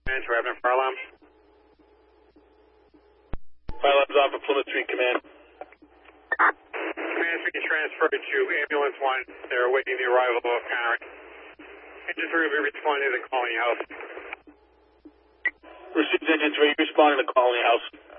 Answer, Abner Fire Alarm. Fire Alarm's off of Plymouth Street, Command. Command Street transferred to Ambulance 1. They're awaiting the arrival of Karen. Engine 3 will be responding to the Colony House. Received Engine 3, responding to Colony House.